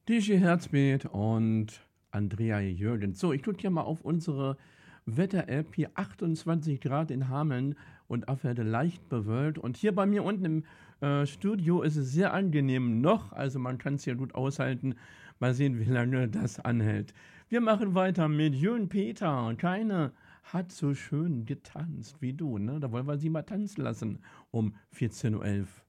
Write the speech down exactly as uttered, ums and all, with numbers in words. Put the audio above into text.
D J Herzbeet und Andrea Jürgens. So, ich drücke hier mal auf unsere Wetter-App. Hier achtundzwanzig Grad in Hameln und Afwerde leicht bewölkt. Und hier bei mir unten im äh, Studio ist es sehr angenehm noch. Also man kann es hier gut aushalten. Mal sehen, wie lange das anhält. Wir machen weiter mit Jürgen Peter. Keine hat so schön getanzt wie du. Ne? Da wollen wir sie mal tanzen lassen um vierzehn Uhr elf.